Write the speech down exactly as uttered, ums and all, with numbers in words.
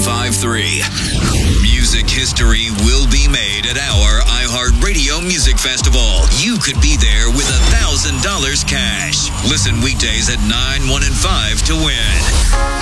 five three. Music history will be made at our iHeartRadio Music Festival. You could be there with one thousand dollars cash. Listen weekdays at nine, one, and five to win.